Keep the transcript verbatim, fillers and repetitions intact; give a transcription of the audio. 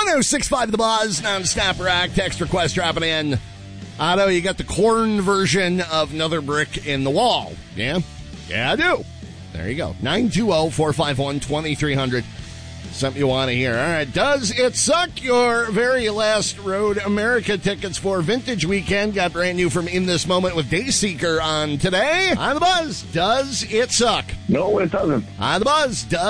oh six five The Buzz, non-stop rock. Text request dropping in. Otto, you got the corn version of Another Brick in the Wall. Yeah? Yeah, I do. There you go. nine two zero, four five one, two three zero zero. Something you want to hear. All right. Does it suck? Your very last Road America tickets for Vintage Weekend got brand new from In This Moment with Dayseeker on today. On The Buzz. Does it suck? No, it doesn't. On The Buzz. Does